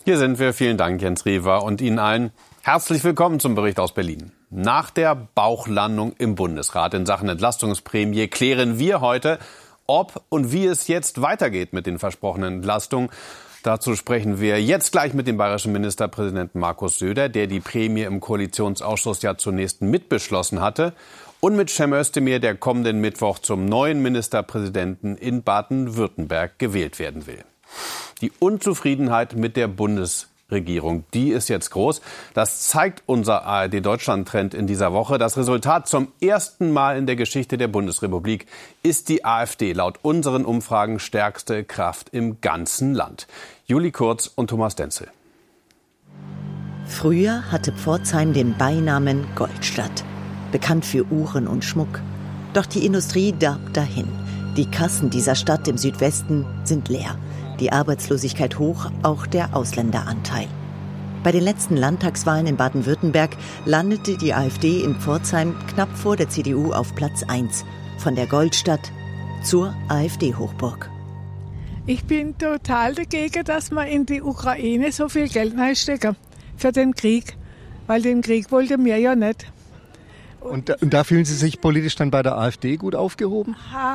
Hier sind wir. Vielen Dank, Jens Riewer, und Ihnen allen herzlich willkommen zum Bericht aus Berlin. Nach der Bauchlandung im Bundesrat in Sachen Entlastungsprämie klären wir heute, ob und wie es jetzt weitergeht mit den versprochenen Entlastungen. Dazu sprechen wir jetzt gleich mit dem bayerischen Ministerpräsidenten Markus Söder, der die Prämie im Koalitionsausschuss ja zunächst mitbeschlossen hatte, und mit Cem Özdemir, der kommenden Mittwoch zum neuen Ministerpräsidenten in Baden-Württemberg gewählt werden will. Die Unzufriedenheit mit der Bundesregierung, die ist jetzt groß. Das zeigt unser ARD-Deutschland-Trend in dieser Woche. Das Resultat: zum ersten Mal in der Geschichte der Bundesrepublik ist die AfD laut unseren Umfragen stärkste Kraft im ganzen Land. Juli Kurz und Thomas Denzel. Früher hatte Pforzheim den Beinamen Goldstadt, bekannt für Uhren und Schmuck. Doch die Industrie darbt dahin. Die Kassen dieser Stadt im Südwesten sind leer. Die Arbeitslosigkeit hoch, auch der Ausländeranteil. Bei den letzten Landtagswahlen in Baden-Württemberg landete die AfD in Pforzheim knapp vor der CDU auf Platz 1. Von der Goldstadt zur AfD-Hochburg. Ich bin total dagegen, dass man in die Ukraine so viel Geld reinstecken für den Krieg. Weil den Krieg wollten wir ja nicht. Und da fühlen Sie sich politisch dann bei der AfD gut aufgehoben?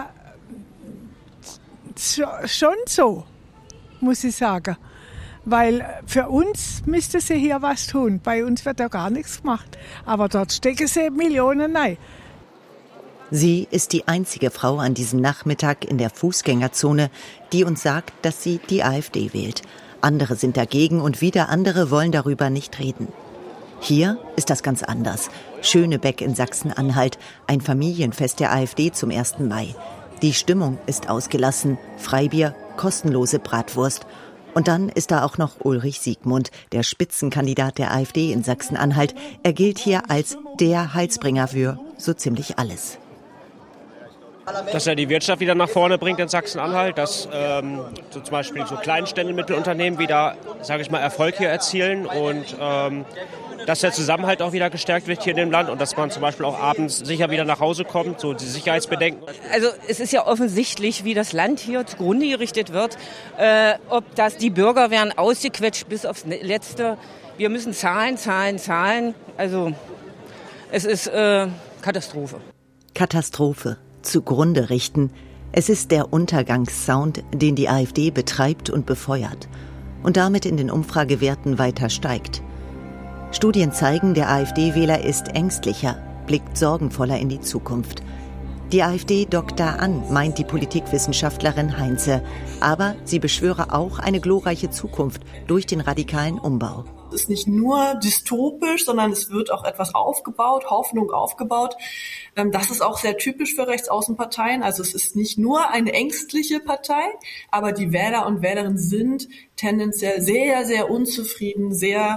Schon so, muss ich sagen. Weil für uns müsste sie hier was tun. Bei uns wird da gar nichts gemacht. Aber dort stecken sie Millionen rein. Sie ist die einzige Frau an diesem Nachmittag in der Fußgängerzone, die uns sagt, dass sie die AfD wählt. Andere sind dagegen und wieder andere wollen darüber nicht reden. Hier ist das ganz anders. Schönebeck in Sachsen-Anhalt, ein Familienfest der AfD zum 1. Mai. Die Stimmung ist ausgelassen, Freibier, kostenlose Bratwurst. Und dann ist da auch noch Ulrich Siegmund, der Spitzenkandidat der AfD in Sachsen-Anhalt. Er gilt hier als der Heilsbringer für so ziemlich alles. Dass er die Wirtschaft wieder nach vorne bringt in Sachsen-Anhalt, dass so zum Beispiel so Kleinstände, Mittelunternehmen wieder, sage ich mal, Erfolg hier erzielen und dass der Zusammenhalt auch wieder gestärkt wird hier in dem Land und dass man zum Beispiel auch abends sicher wieder nach Hause kommt, so die Sicherheitsbedenken. Also es ist ja offensichtlich, wie das Land hier zugrunde gerichtet wird. Ob das die Bürger werden ausgequetscht bis aufs Letzte. Wir müssen zahlen. Also es ist Katastrophe. Katastrophe. Zugrunde richten. Es ist der Untergangssound, den die AfD betreibt und befeuert und damit in den Umfragewerten weiter steigt. Studien zeigen, der AfD-Wähler ist ängstlicher, blickt sorgenvoller in die Zukunft. Die AfD dockt da an, meint die Politikwissenschaftlerin Heinze. Aber sie beschwöre auch eine glorreiche Zukunft durch den radikalen Umbau. Es ist nicht nur dystopisch, sondern es wird auch etwas aufgebaut, Hoffnung aufgebaut. Das ist auch sehr typisch für Rechtsaußenparteien. Also es ist nicht nur eine ängstliche Partei, aber die Wähler und Wählerinnen sind tendenziell sehr, sehr unzufrieden, sehr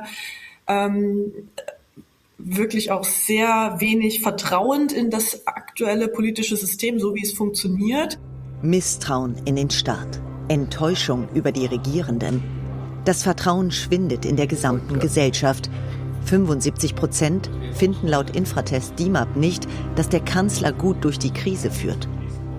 wirklich auch sehr wenig vertrauend in das aktuelle politische System, so wie es funktioniert. Misstrauen in den Staat, Enttäuschung über die Regierenden. Das Vertrauen schwindet in der gesamten Gesellschaft. 75% finden laut Infratest DIMAP nicht, dass der Kanzler gut durch die Krise führt.